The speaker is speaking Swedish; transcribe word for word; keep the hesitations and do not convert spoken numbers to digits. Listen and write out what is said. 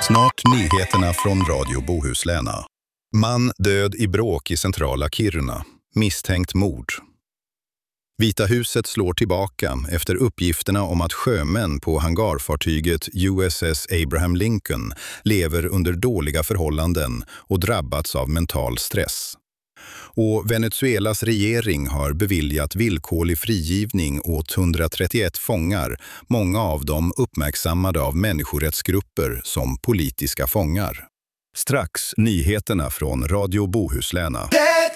Snart nyheterna från Radio Bohusläna. Man död i bråk i centrala Kiruna. Misstänkt mord. Vita huset slår tillbaka efter uppgifterna om att sjömän på hangarfartyget U S S Abraham Lincoln lever under dåliga förhållanden och drabbats av mental stress. Och Venezuelas regering har beviljat villkorlig frigivning åt hundratrettioett fångar, många av dem uppmärksammade av människorättsgrupper som politiska fångar. Strax nyheterna från Radio Bohusläna.